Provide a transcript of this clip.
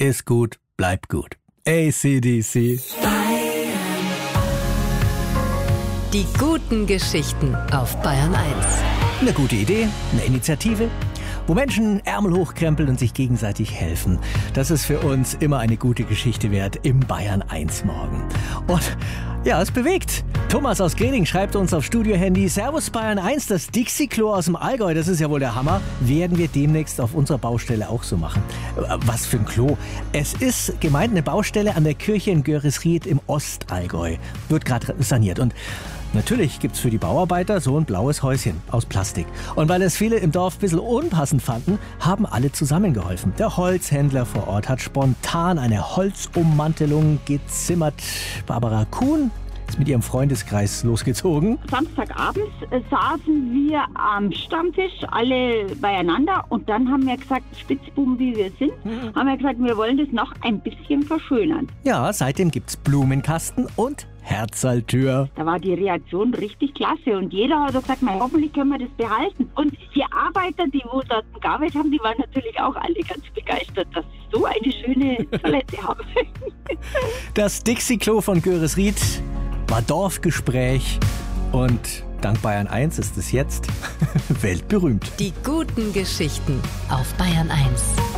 ist gut, bleibt gut. AC/DC. Die guten Geschichten auf Bayern 1. Eine gute Idee, eine Initiative, wo Menschen Ärmel hochkrempeln und sich gegenseitig helfen. Das ist für uns immer eine gute Geschichte wert im Bayern 1 Morgen. Und ja, es bewegt. Thomas aus Greding schreibt uns auf Studio-Handy: Servus Bayern 1, das Dixie-Klo aus dem Allgäu, das ist ja wohl der Hammer. Werden wir demnächst auf unserer Baustelle auch so machen. Was für ein Klo? Es ist gemeint eine Baustelle an der Kirche in Görisried im Ostallgäu. Wird gerade saniert und natürlich gibt's für die Bauarbeiter so ein blaues Häuschen aus Plastik. Und weil es viele im Dorf ein bisschen unpassend fanden, haben alle zusammengeholfen. Der Holzhändler vor Ort hat spontan eine Holzummantelung gezimmert. Barbara Kuhn ist mit ihrem Freundeskreis losgezogen. Samstagabends saßen wir am Stammtisch, alle beieinander, und dann haben wir gesagt, Spitzbuben wie wir sind, haben wir gesagt, wir wollen das noch ein bisschen verschönern. Ja, seitdem gibt's Blumenkasten und Herzaltür. Da war die Reaktion richtig klasse und jeder hat gesagt, hoffentlich können wir das behalten. Und die Arbeiter, die wo dort gearbeitet haben, die waren natürlich auch alle ganz begeistert, dass sie so eine schöne Toilette haben. Das Dixie-Klo von Görisried war Dorfgespräch und dank Bayern 1 ist es jetzt weltberühmt. Die guten Geschichten auf Bayern 1.